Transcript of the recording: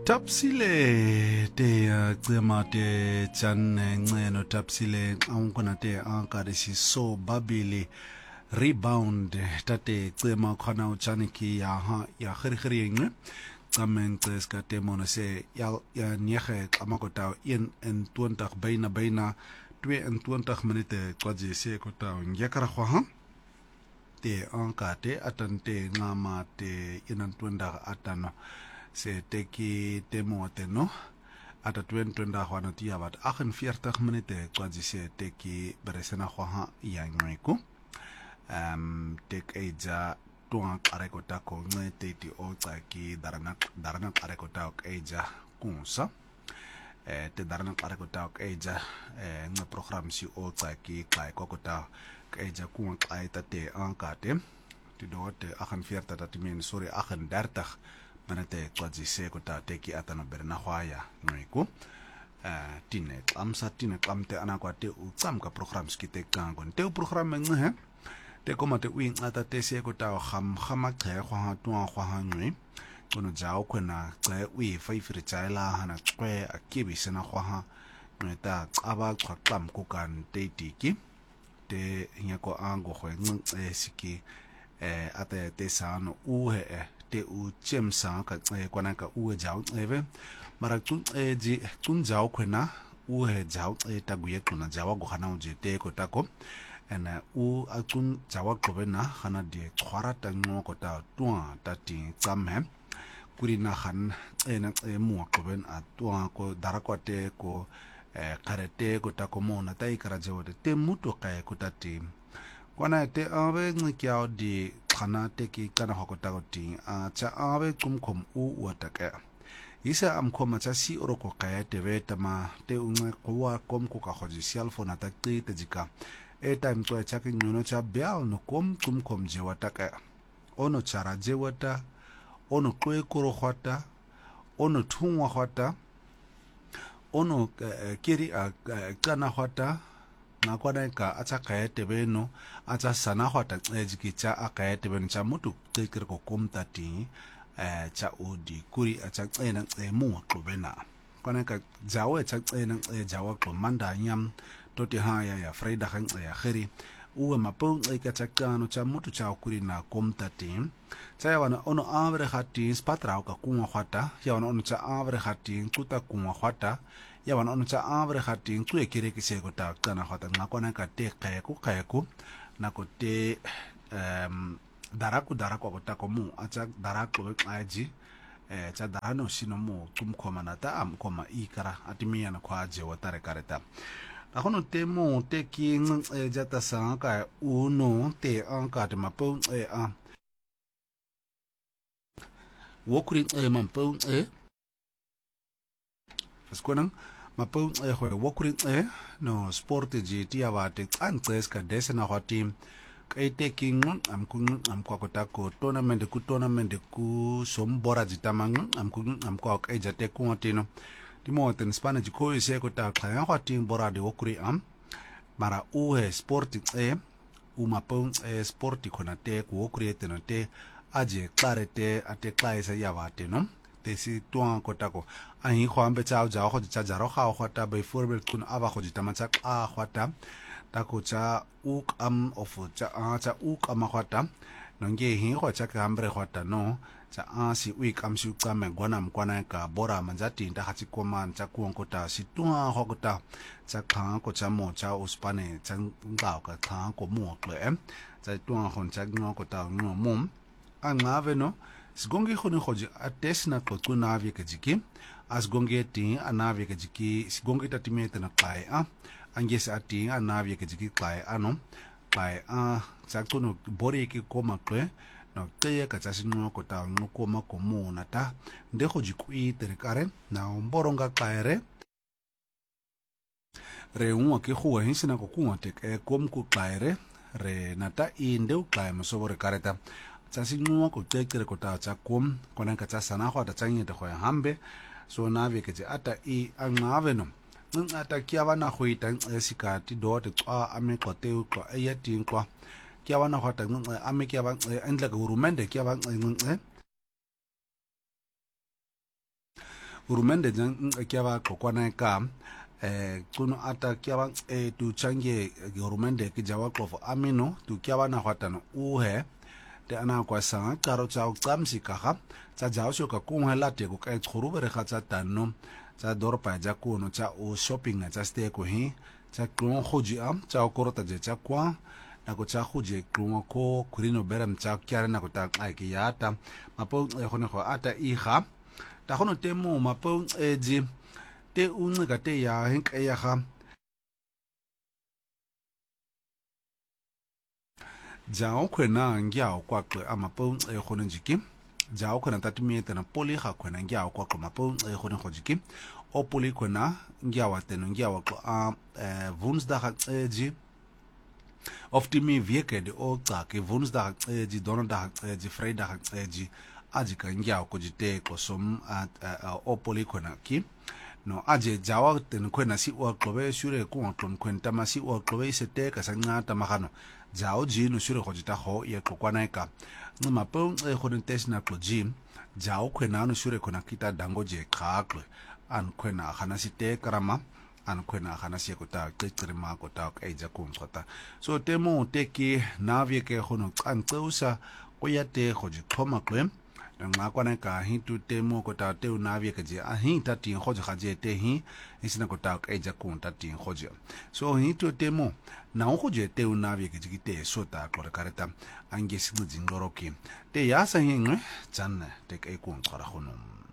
Tapsile te tsema te chane ngeno tapsile angkona te ankarisi so babili rebound tate tsema khana uchane ki ya khiri yengwe tsamen tseska te mona se ya niege amakota in en 20 beina 22 minute kwaje se kota ngekara khwa te ankate atante ngama te inan 20 atano se teki temo no ata 20 hwana tia wat 48 minute kwaji se teki beresena hwa ya ngweku tek eja tuang qareko tako ngete ti otsaki darana qareko tako eja kunsa te darana qareko tako eja nge program si otsaki kai kokota eja kun kai tate ankate ti dote 48 tatimen sorry 38 manate kwaji se kota teki atana berna hwaya ngwiku tine amsa tine klamte anakwate utsamka programs kite kangon te program nghe te komate wing ata te se kota khama qhe khwa twa khwa ngwi kono jaw khona qhe wi 5 ritsaila hana qwe akibi sena khwa ngeta qaba qhaqam kukan te tiki te nyako ango khwe ngce siki ate te sano uhe te u chemsa ka kwana ka u jaw eve mara ji jaw khona u he jaw taguye tuna jawa go khana uje te ko tako ena u jawa qobena khana de khwara ta ngoko ta twa ta ti tsamme kuri na khan ena mu qoben a twa ko darakwate ko karete ko tako mona ta ikara jawote te muto ka ko ta ti kwana te ave ngikyao di khana te ki kana hokota goti cha ave kumkhom u wataka isa amkhoma cha si oroko kaya te vetama te unga kwa komko ka khoji cellphone atakti te jika e time to cha ki nyono cha bel no kumkhom je wataka ono chara je wata ono kwe koro khwata ono thungwa khwata ono kiri kana khwata na kwana ka acha kaya tebeno acha sana hwata ejiki cha akaya tebeno cha mutu tekere ko komtati cha odi kuri acha cena mu qobena kwana ka jawe cha cena jawa ko manda nyam toti haya ya freida khan ya khiri uwe mapo ka cha kano cha mutu cha kuri na komtati cha yawana ono avre khati spatra ka kunwa hwata yawana ono cha avre khati kuta kunwa hwata ya wana onu cha avre khati ntwe kire kise ko ta kana khata ngakona ka te khayaku nako te daraku ko ta ko mu acha daraku aji cha darano sino mu tumkhoma na ta amkhoma ikara atimia na khwaje watare kareta akono te mu te ki jata sa ka uno te anka te mapo wokuri mampo skona mapo ho wokuri no sport ji ti awate ances ka desena ho team kai taking amkwakota ko tournament ku sombora jitamang amko kai jate ku tino timo ten spanish ko ise ko ta khaya ho team bora de wokuri mara uhe sport mapo sport kona te ku wokuri teno te aje clarete ate klaisa yawate no tesi tuang kotako ahi khwambe chao jao kho cha jaro kha khwata by forbel kun ava kho jitama cha a khwata tako cha uk of cha uk khwata nonge hi kho cha kambre khwata no cha a si week si kama gwana mkwana ka bora manjati nda hachi koman cha kuonkota si tuang ho kota cha kha ko cha mo cha uspane cha ngao ka kha ko mo kle cha tuang hon cha ngo kota ngo mum angave no sigonge khone khoji atesna tlotlo navye kajiki asgonge ti anavye kajiki sigonge tatimete na kai angese ati anavye kajiki kai ano kai saktono bore ke koma kwe no teye ka tsasino ko ta no koma ko mona ta nde khoji ku itere kare na mboronga kaire re unwa ke khuwa hinsina ko kunwa te kom ku kaire re nata inde u kai mosobore kareta tsasi nwa ko tekere ko ta tsa kom kona ka tsa sana go ta tsanye de go hambe so na ve ke ata angave no ata kia bana go ita sikati do te tsa ame qote u tlo ya tinkwa kia bana go ta ame kia ba endla go rumende kia ba urumende jang kya ba kokwana ka kuno ata kya ba tu change urumende ki jawa klof amino tu kya ba na hwatano uhe te ana kwa sanga karo cha ukamsi ka tsa jawo sho ka kunga late ko ka tshuru bere ga tsa tano tsa dorpa ja kuno tsa o shopping na tsa ste ko hi tsa klon khoji am tsa korota je tsa kwa na ko tsa khoji klon ko kurino bere mtsa kyara na ko ta ki yata mapo khone go ata iga ta gono temo mapo ji te unga ka te ya henka ya ga jawo kwena ngiao kwakwe amapo khone jiki jawo kwena tatimiete na poli ga kwena ngiao kwakwe mapo khone khojiki o poli kwena ngiawa teno ngiawa ko woensdag ji of timi wieke de o tsake woensdag ji donderdag ji vrydag ji ajika ngiawa ko jite ko som o poli kwena ki no aje jawa ten kwena si o klobe sure ko klon kwenta masi o klobe sete ka sangata magano jawo ji no sure go jita go ye kokwana ka nima po go ntesi na ko ji jawo kwena no sure kona kita dango je khakwe an kwena khana site karama an kwena khana si ko ta tsirima ko ta ka ija ko mtsota so temo teki navye ke go no tsantseusa go ya te go ji khoma kwe nga kwana ka hintu temo ko ta te unavye ke je a hinta tin go ga je te hi isina ko ta ka ija ko ta tin go je so hintu temo na go je te unavye ke ji te so ta ko kareta ange sigu jingoroki te ya sa hinwe tsanne te ka ko ntsara go no